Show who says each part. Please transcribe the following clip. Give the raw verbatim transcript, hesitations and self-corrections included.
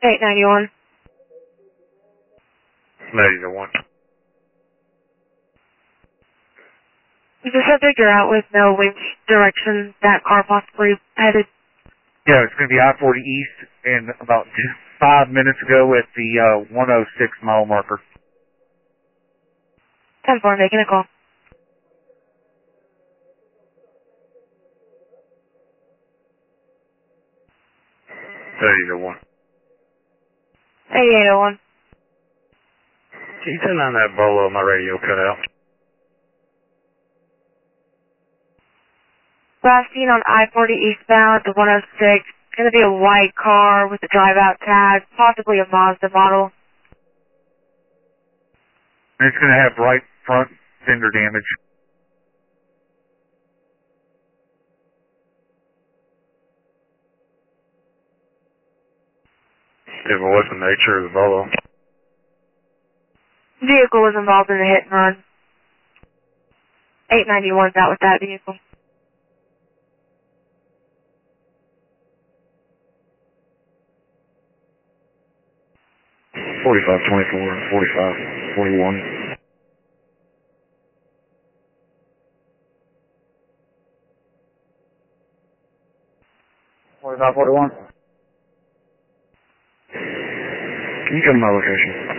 Speaker 1: eight ninety-one.
Speaker 2: ninety-one.
Speaker 1: Is the subject you're out with know which direction that car possibly headed?
Speaker 2: Yeah, it's going to be I forty East and about five minutes ago at the uh, one oh six mile marker.
Speaker 1: ten four, making a call.
Speaker 2: thirty to one.
Speaker 1: eighty-eight oh one.
Speaker 2: Can you turn on that bolo? My radio cut out.
Speaker 1: Last seen on I forty eastbound to one oh six. It's going to be a white car with a drive-out tag, possibly a Mazda model.
Speaker 2: And it's going to have right front fender damage. If it was the nature of the bolo.
Speaker 1: Vehicle was involved in a hit and run. eight ninety-one's out with that vehicle.
Speaker 2: forty-five twenty-four, forty-five forty-one. forty-five forty-one. Can you come to my location?